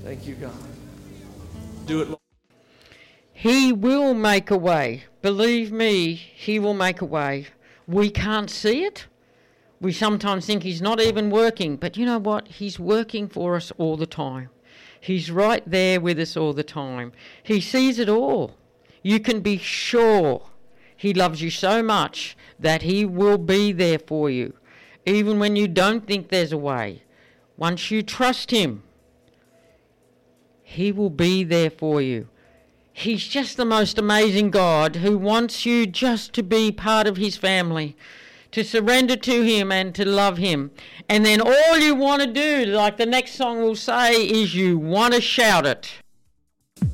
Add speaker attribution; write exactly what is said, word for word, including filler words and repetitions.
Speaker 1: Thank you, God. Do it, Lord.
Speaker 2: He will make a way. Believe me, he will make a way. We can't see it. We sometimes think he's not even working, but you know what? He's working for us all the time. He's right there with us all the time. He sees it all. You can be sure he loves you so much that he will be there for you, even when you don't think there's a way. Once you trust him, he will be there for you. He's just the most amazing God who wants you just to be part of his family, to surrender to him and to love him. And then all you want to do, like the next song will say, is you want to shout it.